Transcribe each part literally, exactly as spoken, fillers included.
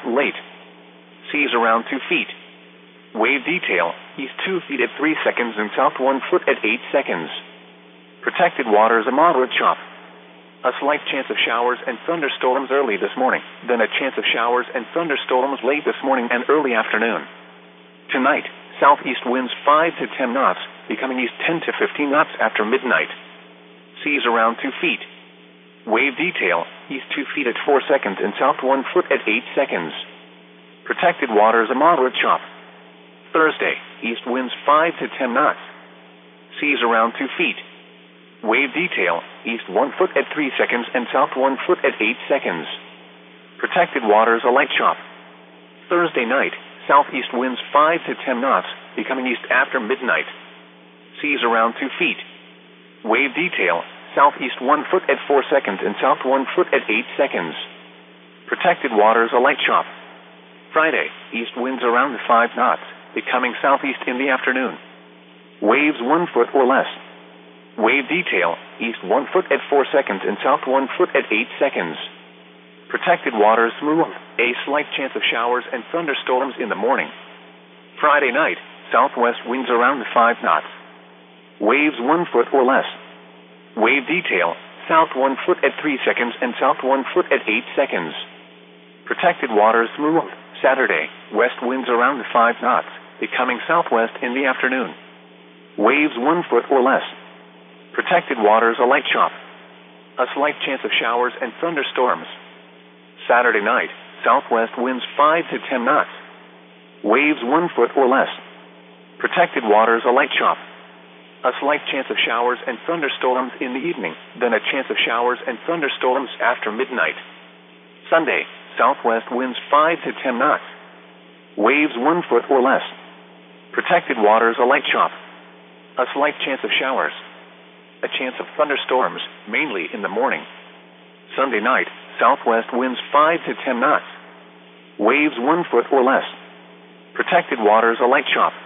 late. Seas around two feet. Wave detail, east two feet at three seconds and south one foot at eight seconds. Protected waters a moderate chop. A slight chance of showers and thunderstorms early this morning, then a chance of showers and thunderstorms late this morning and early afternoon. Tonight, southeast winds five to ten knots, becoming east ten to fifteen knots after midnight. Seas around two feet. Wave detail, east two feet at four seconds and south one foot at eight seconds. Protected waters a moderate chop. Thursday, east winds five to ten knots. Seas around two feet. Wave detail, east one foot at three seconds and south one foot at eight seconds. Protected waters a light chop. Thursday night, southeast winds five to ten knots, becoming east after midnight. Seas around two feet. Wave detail, southeast one foot at four seconds and south one foot at eight seconds. Protected waters a light chop. Friday, east winds around five knots, becoming southeast in the afternoon. Waves one foot or less. Wave detail, east one foot at four seconds and south one foot at eight seconds. Protected waters smooth, a slight chance of showers and thunderstorms in the morning. Friday night, southwest winds around five knots. Waves one foot or less. Wave detail, south one foot at three seconds and south one foot at eight seconds. Protected waters smooth. Saturday, west winds around five knots, becoming southwest in the afternoon. Waves one foot or less. Protected waters a light chop. A slight chance of showers and thunderstorms. Saturday night, southwest winds five to ten knots. Waves one foot or less. Protected waters a light chop. A slight chance of showers and thunderstorms in the evening, then a chance of showers and thunderstorms after midnight. Sunday, southwest winds five to ten knots. Waves one foot or less. Protected waters a light chop. A slight chance of showers. A chance of thunderstorms, mainly in the morning. Sunday night, southwest winds five to ten knots. Waves one foot or less. Protected waters a light chop.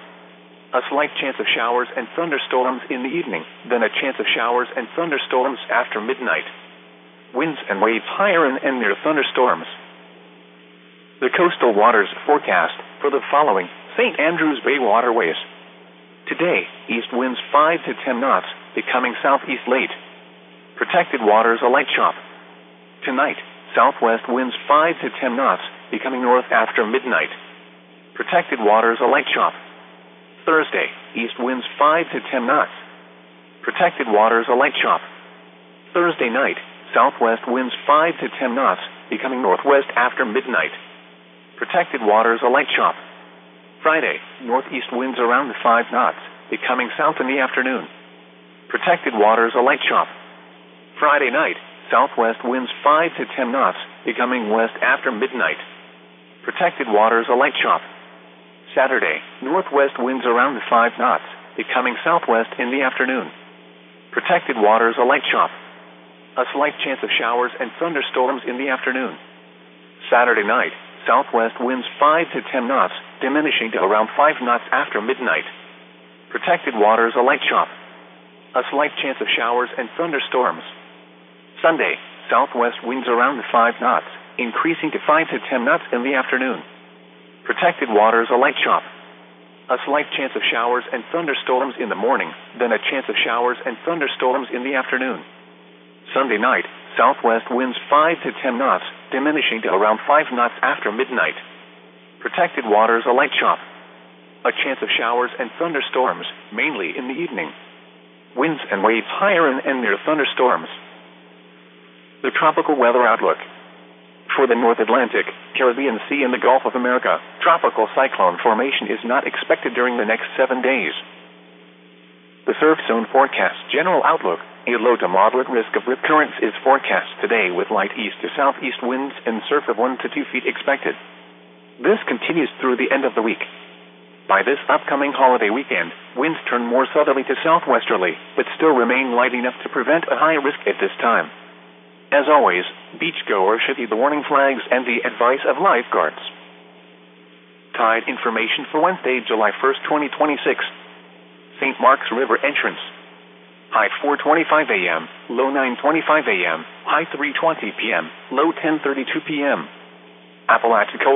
A slight chance of showers and thunderstorms in the evening, then a chance of showers and thunderstorms after midnight. Winds and waves higher and, and near thunderstorms. The coastal waters forecast for the following Saint Andrews Bay waterways. Today, east winds five to ten knots, becoming southeast late. Protected waters a light chop. Tonight, southwest winds five to ten knots, becoming north after midnight. Protected waters a light chop. Thursday, east winds five to ten knots. Protected waters a light chop. Thursday night, southwest winds five to ten knots, becoming northwest after midnight. Protected waters a light chop. Friday, northeast winds around five knots, becoming south in the afternoon. Protected waters a light chop. Friday night, southwest winds five to ten knots, becoming west after midnight. Protected waters a light chop. Saturday, northwest winds around five knots, becoming southwest in the afternoon. Protected waters a light chop. A slight chance of showers and thunderstorms in the afternoon. Saturday night, southwest winds five to ten knots, diminishing to around five knots after midnight. Protected waters a light chop. A slight chance of showers and thunderstorms. Sunday, southwest winds around five knots, increasing to five to ten knots in the afternoon. Protected waters a light chop. A slight chance of showers and thunderstorms in the morning, then a chance of showers and thunderstorms in the afternoon. Sunday night, southwest winds five to ten knots, diminishing to around five knots after midnight. Protected waters a light chop. A chance of showers and thunderstorms, mainly in the evening. Winds and waves higher and, and near thunderstorms. The tropical weather outlook. For the North Atlantic, Caribbean Sea and the Gulf of America, tropical cyclone formation is not expected during the next seven days. The surf zone forecast general outlook. A low to moderate risk of rip currents is forecast today with light east to southeast winds and surf of one to two feet expected. This continues through the end of the week. By this upcoming holiday weekend, winds turn more southerly to southwesterly, but still remain light enough to prevent a high risk at this time. As always, beachgoers should heed the warning flags and the advice of lifeguards. Tide information for Wednesday, July first, twenty twenty-six. Saint Mark's River entrance. High four twenty-five a m, low nine twenty-five a m, high three twenty p m, low ten thirty-two p m Apalachicola